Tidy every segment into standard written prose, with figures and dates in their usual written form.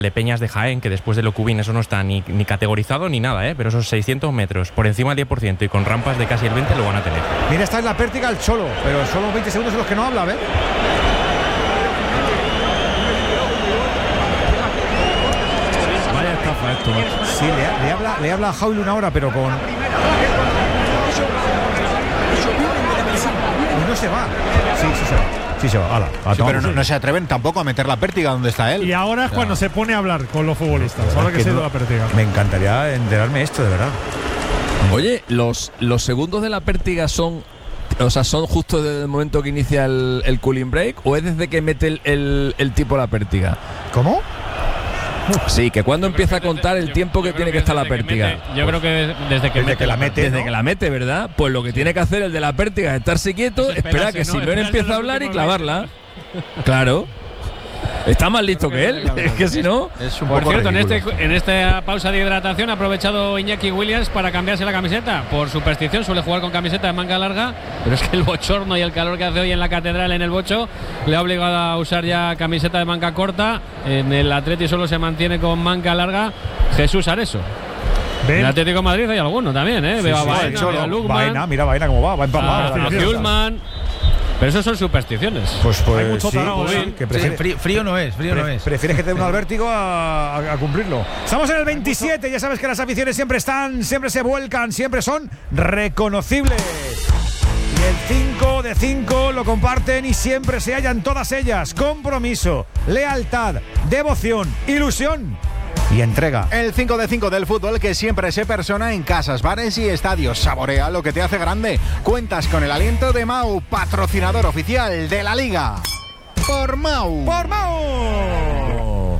de Peñas de Jaén, que después de Locubín eso no está ni categorizado ni nada, pero esos 600 metros por encima del 10% y con rampas de casi el 20% lo van a tener. Mira, está en la pértiga el Cholo, pero solo 20 segundos en los que no habla, ¿ves? Vaya estafa esto. Sí, le habla a Jaul una hora, pero con... Y no se va. Sí se va. Sí se va, pero no se atreven tampoco a meter la pértiga donde está él. Y ahora es cuando se pone a hablar con los futbolistas. Ahora que se ha ido la pértiga. Me encantaría enterarme esto, de verdad. Oye, los segundos de la pértiga son justo desde el momento que inicia el cooling break, o es desde que mete el tipo la pértiga. ¿Cómo? Sí, que cuando empieza a contar el tiempo que tiene que estar la pértiga. Yo creo que desde que la mete. Desde que la mete, ¿verdad? Pues lo que tiene que hacer el de la pértiga es estarse quieto, esperar que Simeone empiece a hablar y clavarla. Claro. Está más listo que él. Es que si no. Por cierto, en esta pausa de hidratación ha aprovechado Iñaki Williams para cambiarse la camiseta. Por superstición suele jugar con camiseta de manga larga, pero es que el bochorno y el calor que hace hoy en la Catedral, en el Bocho, le ha obligado a usar ya camiseta de manga corta. En el Atleti solo se mantiene con manga larga Jesús Areso. En el Atlético de Madrid hay alguno también, Veo a Baena, veo a Lukman. Mira Baena cómo va empapado. A Hjulman. Pero eso son supersticiones. Pues hay mucho tarao, que frío no es. Prefieres que te dé un vértigo a cumplirlo. Estamos en el 27, ya sabes que las aficiones siempre se vuelcan, siempre son reconocibles. Y el 5 de 5 lo comparten y siempre se hallan todas ellas. Compromiso, lealtad, devoción, ilusión y entrega. El 5 de 5 del fútbol que siempre se persona en casas, bares y estadios. Saborea lo que te hace grande. Cuentas con el aliento de Mau, patrocinador oficial de la Liga. Por Mau. ¡Por Mau!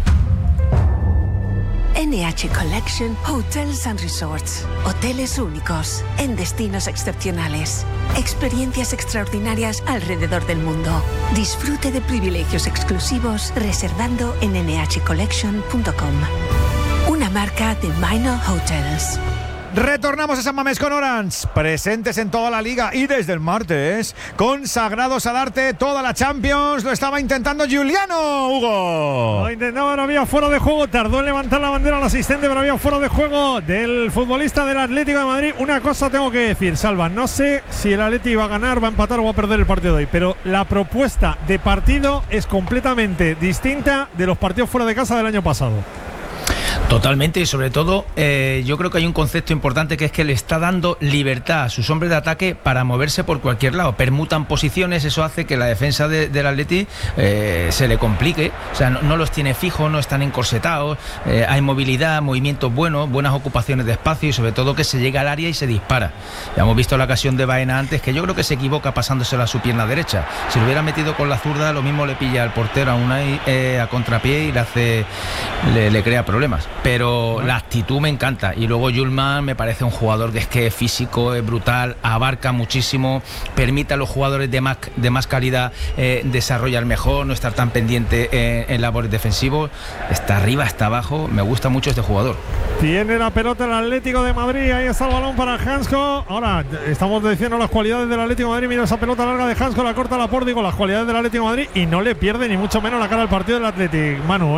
NH Collection Hotels and Resorts. Hoteles únicos, en destinos excepcionales. Experiencias extraordinarias alrededor del mundo. Disfrute de privilegios exclusivos reservando en nhcollection.com. Una marca de Minor Hotels. Retornamos a San Mamés con Orange, presentes en toda la liga y desde el martes, consagrados a darte toda la Champions. Lo estaba intentando Giuliano, Hugo. Lo intentaba, no había fuera de juego, tardó en levantar la bandera al asistente, pero había fuera de juego del futbolista del Atlético de Madrid. Una cosa tengo que decir, Salva, no sé si el Atlético va a ganar, va a empatar o va a perder el partido de hoy, pero la propuesta de partido es completamente distinta de los partidos fuera de casa del año pasado. Totalmente, y sobre todo yo creo que hay un concepto importante, que es que le está dando libertad a sus hombres de ataque para moverse por cualquier lado, permutan posiciones, eso hace que la defensa del Atleti se le complique, o sea, no los tiene fijos, no están encorsetados, hay movilidad, movimientos buenos, buenas ocupaciones de espacio y sobre todo que se llega al área y se dispara. Ya hemos visto la ocasión de Baena antes, que yo creo que se equivoca pasándosela a su pierna derecha. Si lo hubiera metido con la zurda, lo mismo le pilla al portero a contrapié y le crea problemas. Pero la actitud me encanta. Y luego Hjulman me parece un jugador que es físico, es brutal, abarca muchísimo, permite a los jugadores de más calidad desarrollar mejor, no estar tan pendiente en labores defensivos. Está arriba, está abajo, me gusta mucho este jugador. Tiene la pelota el Atlético de Madrid, ahí está el balón para Hansko. Ahora estamos diciendo las cualidades del Atlético de Madrid. Mira esa pelota larga de Hansko, la corta Laporte, digo las cualidades del Atlético de Madrid, y no le pierde ni mucho menos la cara al partido del Atlético, Manu,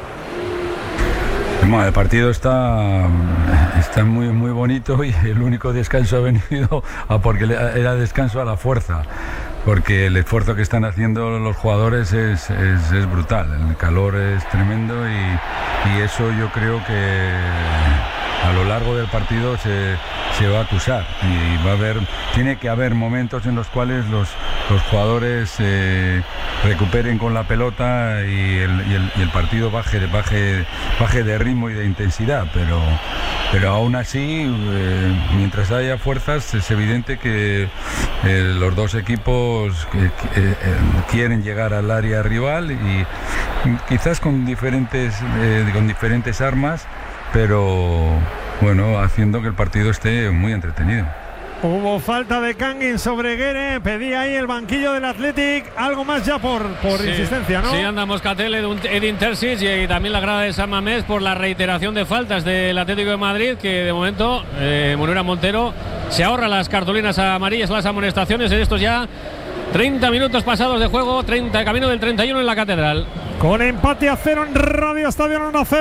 Bueno, el partido está muy, muy bonito y el único descanso ha venido porque era descanso a la fuerza, porque el esfuerzo que están haciendo los jugadores es brutal, el calor es tremendo y eso yo creo que a lo largo del partido se va a acusar y tiene que haber momentos en los cuales los jugadores recuperen con la pelota y el partido baje de ritmo y de intensidad, pero aún así mientras haya fuerzas es evidente que los dos equipos quieren llegar al área rival y quizás con diferentes armas, pero bueno, haciendo que el partido esté muy entretenido. Hubo falta de Kangin sobre Guerre, pedía ahí el banquillo del Athletic, algo más ya por insistencia, ¿no? Sí, anda Moscatel, Edin Terzic y también la grada de San Mamés por la reiteración de faltas del Atlético de Madrid, que de momento Munera Montero se ahorra las cartulinas amarillas, las amonestaciones en estos ya 30 minutos pasados de juego, camino del 31 en la Catedral. Con empate a 0 en Radio Estadio 1-0.